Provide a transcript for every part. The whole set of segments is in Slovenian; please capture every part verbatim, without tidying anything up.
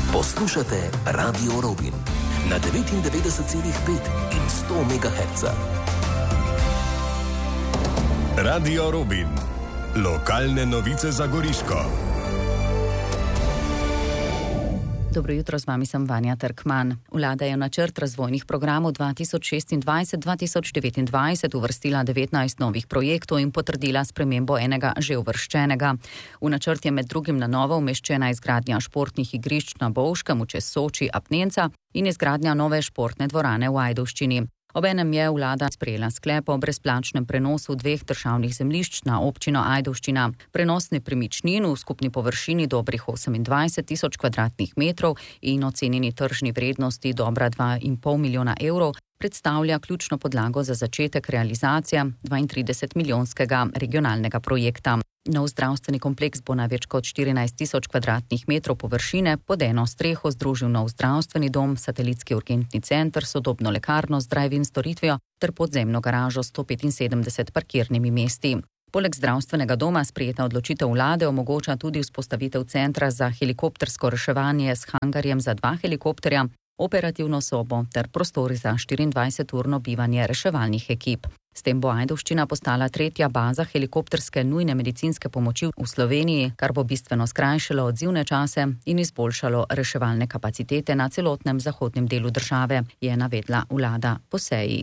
Poslušate Radio Robin na devetindevetdeset celih pet in sto megahertzov. Radio Robin. Lokalne novice za Goriško. Dobro jutro, z vami sem Vanja Trkman. Vlada je v načrt razvojnih programov dva tisoč šestindvajset do dva tisoč devetindvajset uvrstila devetnajst novih projektov in potrdila spremembo enega že uvrščenega. V načrt je med drugim na novo umeščena izgradnja športnih igrišč na Bovškem, v čez Soči, Apnenca in izgradnja nove športne dvorane v Ajdovščini. Obenem je vlada sprejela sklep o brezplačnem prenosu dveh državnih zemljišč na občino Ajdovščina. Prenos nepremičnin v skupni površini dobrih osemindvajset tisoč kvadratnih metrov in ocenjeni tržni vrednosti dobra dva in pol milijona evrov predstavlja ključno podlago za začetek realizacije dvaintrideset milijonskega regionalnega projekta. Nov zdravstveni kompleks bo na več kot štirinajst tisoč kvadratnih metrov površine pod eno streho združil nov zdravstveni dom, satelitski urgentni center, sodobno lekarno z drive-in storitvijo ter podzemno garažo s sto petinsedemdeset parkirnimi mesti. Poleg zdravstvenega doma sprejeta odločitev vlade omogoča tudi vzpostavitev centra za helikoptersko reševanje s hangarjem za dva helikopterja, operativno sobo ter prostori za štiriindvajseturno bivanje reševalnih ekip. S tem bo Ajdovščina postala tretja baza helikopterske nujne medicinske pomoči v Sloveniji, kar bo bistveno skrajšalo odzivne čase in izboljšalo reševalne kapacitete na celotnem zahodnem delu države, je navedla vlada po seji.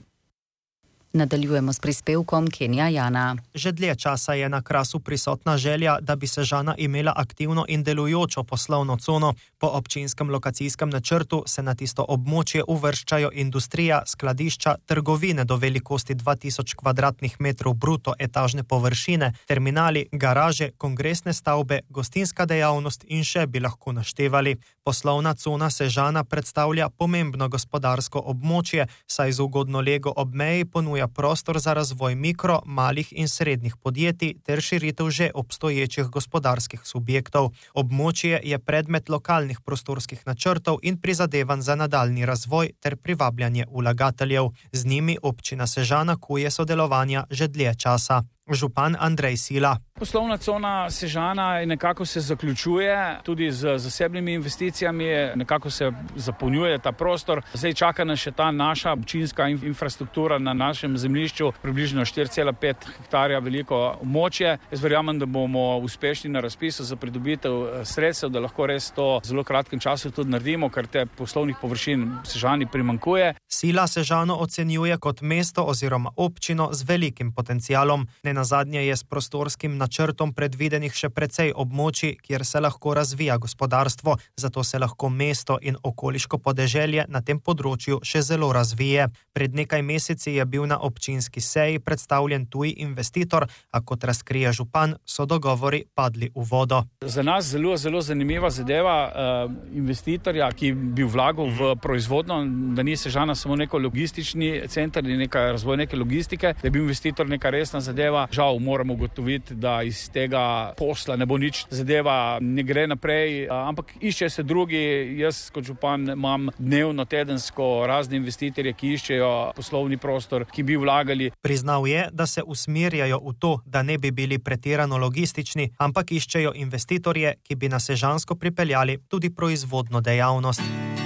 Nadaljujemo s prispevkom Kenija Jana. Že dlje časa je na Krasu prisotna želja, da bi Sežana imela aktivno in delujočo poslovno cono. Po občinskem lokacijskem načrtu se na tisto območje uvrščajo industrija, skladišča, trgovine do velikosti dva tisoč kvadratnih metrov bruto etažne površine, terminali, garaže, kongresne stavbe, gostinska dejavnost in še bi lahko naštevali. Poslovna cona Sežana predstavlja pomembno gospodarsko območje, saj z ugodno lego ob meji ponuja prostor za razvoj mikro, malih in srednjih podjetij ter širitev že obstoječih gospodarskih subjektov. Območje je predmet lokalnih prostorskih načrtov in prizadevanj za nadaljnji razvoj ter privabljanje vlagateljev. Z njimi občina Sežana kuje sodelovanja že dlje časa. Župan Andrej Sila. Poslovna cona Sežana nekako se zaključuje, tudi z zasebnimi investicijami nekako se zapolnjuje ta prostor. Zdaj čaka nas še ta naša občinska infrastruktura na našem zemljišču, približno štiri cela pet hektarja veliko območje. Jaz verjamem, da bomo uspešni na razpisu za pridobitev sredstev, da lahko res to v zelo kratkem času tudi naredimo, ker te poslovnih površin Sežani primanjkuje. Sila Sežano ocenjuje kot mesto oziroma občino z velikim potencialom. Nenazadnje je s prostorskim načrtom predvidenih še precej območij, kjer se lahko razvija gospodarstvo, zato se lahko mesto in okoliško podeželje na tem področju še zelo razvije. Pred nekaj meseci je bil na občinski seji predstavljen tuj investitor, a kot razkrije župan, so dogovori padli v vodo. Za nas zelo, zelo zanimiva zadeva uh, investitorja, ki bi vlagal v proizvodno, da ni Sežana samo neko logistični center in neka razvoj neke logistike, da bi investitor neka resna zadeva. Žal moramo ugotoviti, da iz tega posla ne bo nič, zadeva ne gre naprej, ampak iščejo se drugi. Jaz kot župan imam dnevno, tedensko razne investitorje, ki iščejo poslovni prostor, ki bi vlagali. Priznal je, da se usmerjajo v to, da ne bi bili pretirano logistični, ampak iščejo investitorje, ki bi na Sežansko pripeljali tudi proizvodno dejavnost.